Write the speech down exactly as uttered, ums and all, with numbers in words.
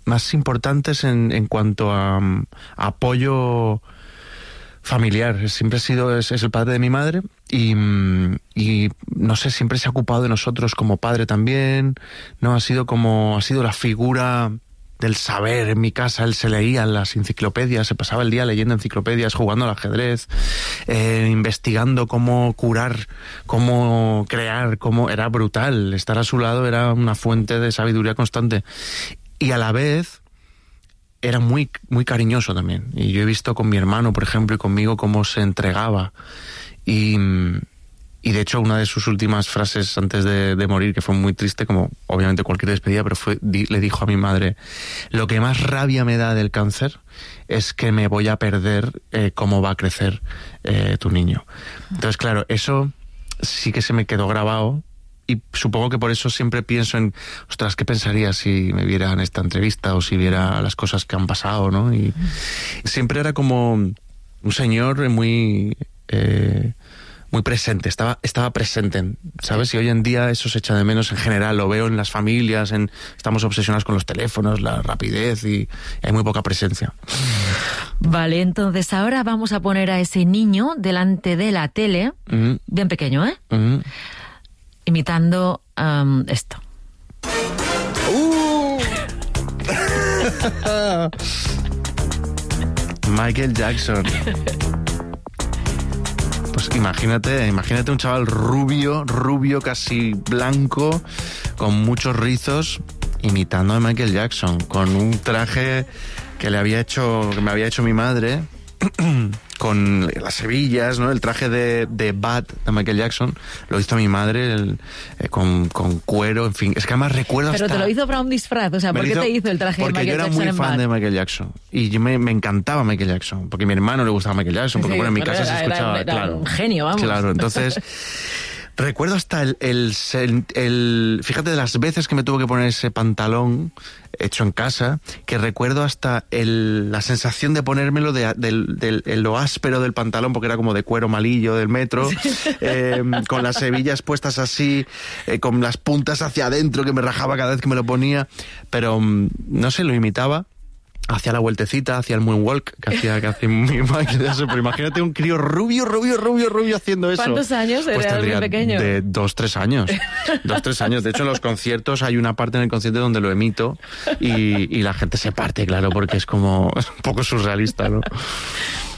más importantes en, en cuanto a, a apoyo familiar. Siempre ha sido, es, es el padre de mi madre y, y no sé, siempre se ha ocupado de nosotros como padre también, ¿no? Ha sido como, ha sido la figura del saber en mi casa. Él se leía las enciclopedias, se pasaba el día leyendo enciclopedias, jugando al ajedrez, eh, investigando cómo curar, cómo crear, cómo... Era brutal. Estar a su lado era una fuente de sabiduría constante. Y a la vez era muy, muy cariñoso también. Y yo he visto con mi hermano, por ejemplo, y conmigo cómo se entregaba. Y... Y de hecho una de sus últimas frases antes de, de morir, que fue muy triste, como obviamente cualquier despedida, pero fue, di, le dijo a mi madre: lo que más rabia me da del cáncer es que me voy a perder eh, cómo va a crecer eh, tu niño. Entonces, claro, eso sí que se me quedó grabado. Y supongo que por eso siempre pienso en, ostras, ¿qué pensaría si me viera en esta entrevista o si viera las cosas que han pasado, ¿no? Y siempre era como un señor muy... Eh, muy presente, estaba, estaba presente, ¿sabes? Y hoy en día eso se echa de menos en general, lo veo en las familias, en, estamos obsesionados con los teléfonos, la rapidez y, y hay muy poca presencia. Vale, entonces ahora vamos a poner a ese niño delante de la tele, uh-huh. bien pequeño, ¿eh? Uh-huh. Imitando um, esto. ¡Uh! Michael Jackson. Pues imagínate, imagínate un chaval rubio, rubio casi blanco, con muchos rizos, imitando a Michael Jackson, con un traje que le había hecho, que me había hecho mi madre, con las hebillas, ¿no? El traje de, de Bad de Michael Jackson lo hizo mi madre, el, eh, con, con cuero, en fin. Es que además recuerdo Pero hasta... te lo hizo para un disfraz, o sea, ¿por qué hizo, te hizo el traje de Michael Jackson? Porque yo era muy fan Bad? de Michael Jackson y yo me, me encantaba Michael Jackson, porque a mi hermano le gustaba Michael Jackson, porque sí, bueno, en mi casa era, se escuchaba, era, era claro. un genio, vamos. Claro, entonces... Recuerdo hasta el, el, el, el... Fíjate de las veces que me tuve que poner ese pantalón hecho en casa, que recuerdo hasta el, la sensación de ponérmelo de, de, de, de lo áspero del pantalón, porque era como de cuero malillo del metro, sí. eh, con las hebillas puestas así, eh, con las puntas hacia adentro, que me rajaba cada vez que me lo ponía, pero no sé, lo imitaba. Hacía la vueltecita, hacía el moonwalk que hacía, que hacía mi Michael Jackson. Pero imagínate un crío rubio, rubio, rubio, rubio haciendo eso. ¿Cuántos años? Pues era muy pequeño. De dos, tres años. Dos, tres años. De hecho, en los conciertos hay una parte en el concierto donde lo emito y, y la gente se parte, claro, porque es como es un poco surrealista, ¿no?